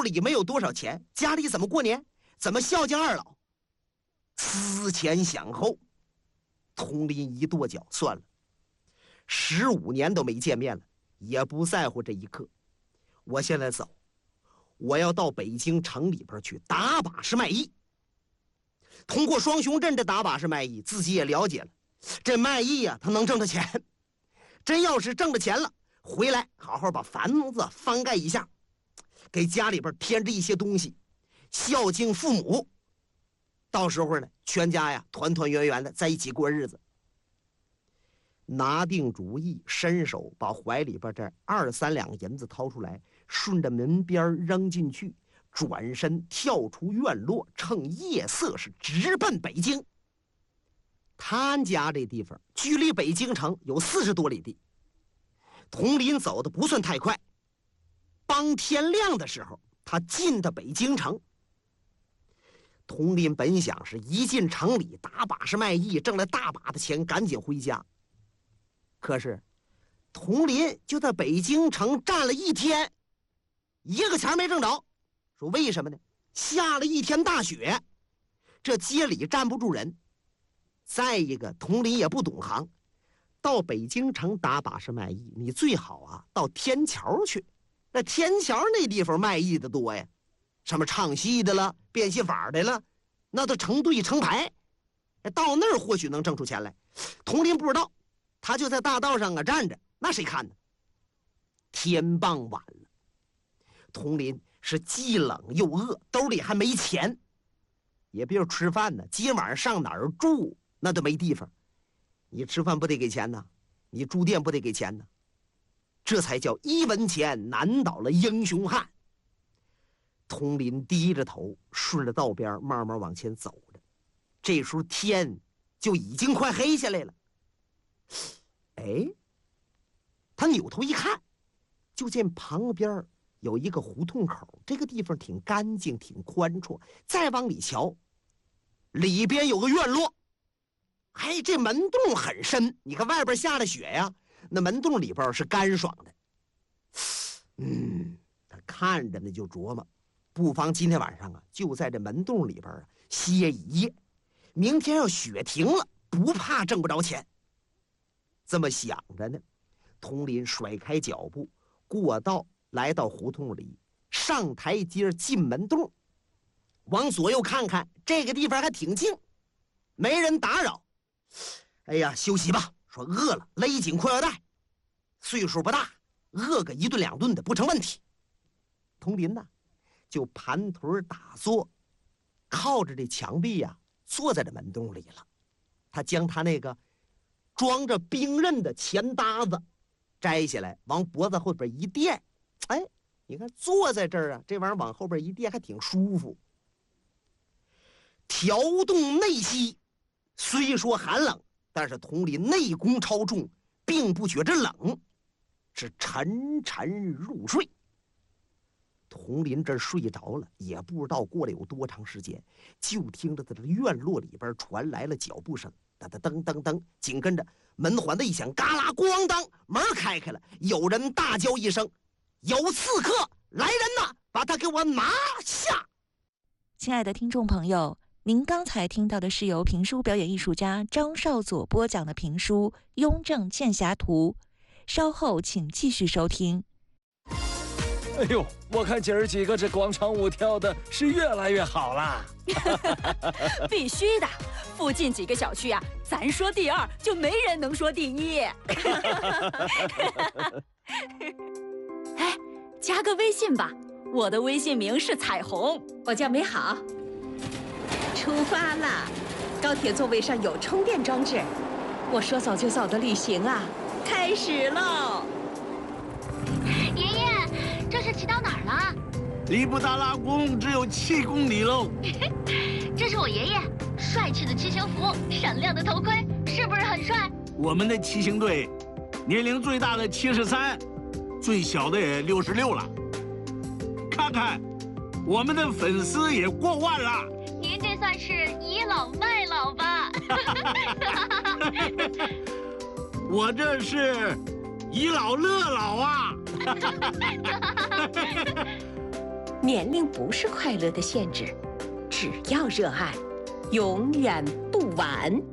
里没有多少钱，家里怎么过年？怎么孝敬二老？思前想后，佟林一跺脚，算了，15年都没见面了，也不在乎这一刻。我现在走，我要到北京城里边去打把式卖艺。通过双雄镇这打把式卖艺，自己也了解了，这卖艺呀，他能挣着钱。真要是挣着钱了，回来好好把房子翻盖一下，给家里边添置一些东西，孝敬父母。到时候呢，全家呀团团圆圆的在一起过日子。拿定主意，伸手把怀里边这2、3两银子掏出来，顺着门边扔进去，转身跳出院落，趁夜色是直奔北京。他家这地方距离北京城有40多里地。佟林走的不算太快，帮天亮的时候，他进的北京城。佟林本想是一进城里打把式卖艺，挣了大把的钱，赶紧回家。可是佟林就在北京城站了1天，一个钱没挣着。说为什么呢？下了1天大雪，这街里站不住人。再一个，佟林也不懂行，到北京城打把式卖艺，你最好啊到天桥去。那天桥那地方卖艺的多呀，什么唱戏的了，变戏法的了，那都成对成排，到那儿或许能挣出钱来。佟林不知道，他就在大道上啊站着，那谁看呢？天傍晚了，佟林是既冷又饿，兜里还没钱，也别说吃饭呢，今晚上哪儿住那都没地方。你吃饭不得给钱呢，你住店不得给钱呢，这才叫1文钱难倒了英雄汉。佟林低着头，顺着道边慢慢往前走着。这时候天就已经快黑下来了。哎，他扭头一看，就见旁边有一个胡同口，这个地方挺干净，挺宽敞。再往里瞧，里边有个院落。哎，这门洞很深，你看外边下了雪呀，那门洞里边是干爽的。他看着呢就琢磨，不妨今天晚上啊就在这门洞里边啊歇一夜，明天要雪停了，不怕挣不着钱。这么想着呢，佟林甩开脚步，过道来到胡同里，上台阶进门洞，往左右看看，这个地方还挺静，没人打扰。哎呀，休息吧，说饿了勒紧裤腰带，岁数不大，饿个1顿2顿的不成问题。佟林呢就盘腿打坐，靠着这墙壁呀坐在这门洞里了。他将他那个装着兵刃的钱搭子摘下来，往脖子后边一垫，哎，你看坐在这儿啊，这玩意儿往后边一垫还挺舒服。调动内息，虽说寒冷，但是佟林内功超重，并不觉着冷，是沉沉入睡。佟林这睡着了，也不知道过了有多长时间，就听着在这院落里边传来了脚步声，噔噔噔噔，紧跟着门环的一响，嘎啦咣当，门开了，有人大叫一声：“有刺客来人呐，把他给我拿下！” 亲爱的听众朋友，您刚才听到的是由评书表演艺术家张少佐播讲的评书《雍正剑侠图》，稍后请继续收听。 哎呦，我看姐儿几个这广场舞跳的是越来越好啦！ 必须的，附近几个小区啊，咱说第2就没人能说第1。哎，加个微信吧，我的微信名是彩虹， 我叫美好。出发啦！高铁座位上有充电装置，我说走就走的旅行啊，开始喽！ 爷爷，这是骑到哪儿了？ 离布达拉宫只有7公里喽。 这是我爷爷，帅气的骑行服，闪亮的头盔，是不是很帅？ 我们的骑行队，年龄最大的73，最小的也66了。看看，我们的粉丝也过万了。 您这算是倚老卖老吧？ 我这是倚老乐老啊！ 年龄不是快乐的限制，只要热爱，永远不晚。